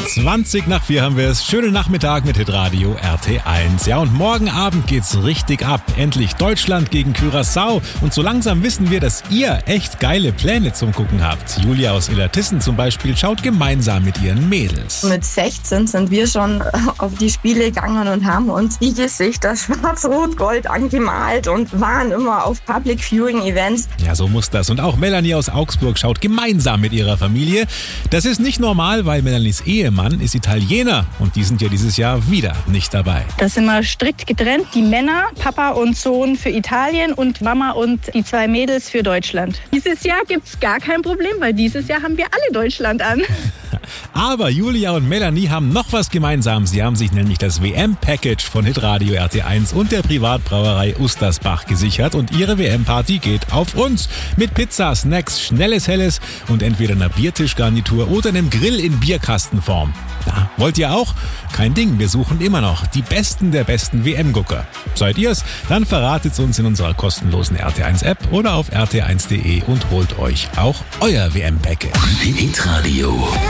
4 haben wir es. Schönen Nachmittag mit Hitradio RT1. Ja, und morgen Abend geht's richtig ab. Endlich Deutschland gegen Curaçao. Und so langsam wissen wir, dass ihr echt geile Pläne zum Gucken habt. Julia aus Illertissen zum Beispiel schaut gemeinsam mit ihren Mädels. Mit 16 sind wir schon auf die Spiele gegangen und haben uns die Gesichter schwarz-rot-gold angemalt und waren immer auf Public Viewing Events. Ja, so muss das. Und auch Melanie aus Augsburg schaut gemeinsam mit ihrer Familie. Das ist nicht normal, weil Melanies Ehemann ist Italiener und die sind ja dieses Jahr wieder nicht dabei. Da sind wir strikt getrennt. Die Männer, Papa und Sohn für Italien und Mama und die 2 Mädels für Deutschland. Dieses Jahr gibt's gar kein Problem, weil dieses Jahr haben wir alle Deutschland an. Aber Julia und Melanie haben noch was gemeinsam. Sie haben sich nämlich das WM-Package von Hitradio RT1 und der Privatbrauerei Ustersbach gesichert und ihre WM-Party geht auf uns. Mit Pizza, Snacks, schnelles Helles und entweder einer Biertischgarnitur oder einem Grill in Bierkastenform. Na, wollt ihr auch? Kein Ding, wir suchen immer noch die Besten der besten WM-Gucker. Seid ihr's? Dann verratet's uns in unserer kostenlosen RT1-App oder auf rt1.de und holt euch auch euer WM-Package. Hitradio.